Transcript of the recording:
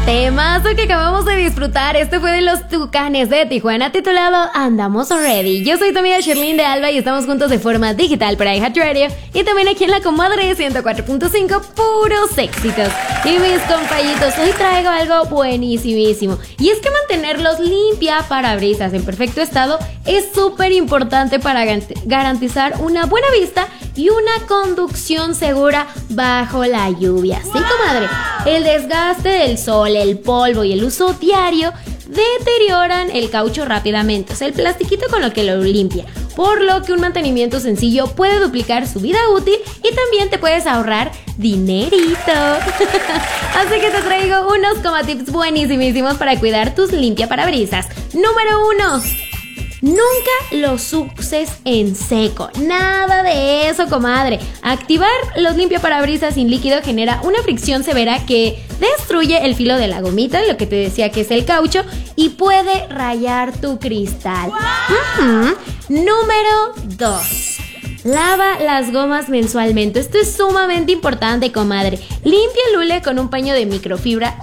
Temazo que acabamos de disfrutar. Este fue de los Tucanes de Tijuana, titulado Andamos Ready. Yo soy tu amiga Sherlyn de Alba y estamos juntos de forma digital para iHeartRadio y también aquí en La Comadre 104.5, puros éxitos. Y mis compañitos, hoy traigo algo buenísimo. Y es que mantenerlos limpia parabrisas en perfecto estado es súper importante para garantizar una buena vista y una conducción segura bajo la lluvia. Sí, comadre, el desgaste del sol, el polvo y el uso diario deterioran el caucho rápidamente, o sea, el plastiquito con lo que lo limpia, por lo que un mantenimiento sencillo puede duplicar su vida útil y también te puedes ahorrar dinerito. Así que te traigo unos tips buenísimos para cuidar tus limpiaparabrisas. Número 1. Nunca los uses en seco. Nada de eso, comadre. Activar los limpiaparabrisas sin líquido genera una fricción severa que destruye el filo de la gomita, lo que te decía que es el caucho, y puede rayar tu cristal. Número 2. Lava las gomas mensualmente. Esto es sumamente importante, comadre. Limpia el hule con un paño de microfibra